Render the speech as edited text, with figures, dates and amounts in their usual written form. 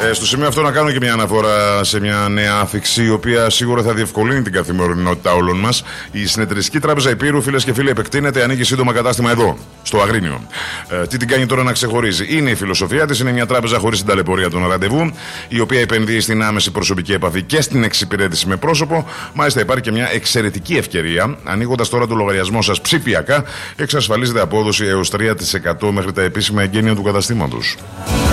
Στο σημείο αυτό να κάνω και μια αναφορά σε μια νέα άφιξη, η οποία σίγουρα θα διευκολύνει την καθημερινότητα όλων μας. Η Συνεταιριστική Τράπεζα Υπήρου, φίλες και φίλοι, επεκτείνεται, ανοίγει σύντομα κατάστημα εδώ, στο Αγρίνιο. Τι την κάνει τώρα να ξεχωρίζει? Είναι η φιλοσοφία της, είναι μια τράπεζα χωρίς την ταλαιπωρία των ραντεβού, η οποία επενδύει στην άμεση προσωπική επαφή και στην εξυπηρέτηση με πρόσωπο. Μάλιστα, υπάρχει και μια εξαιρετική ευκαιρία. Ανοίγοντας τώρα το λογαριασμό σας ψηφιακά, εξασφαλίζεται απόδοση έως 3% μέχρι τα επίσημα εγγένεια του καταστήματος.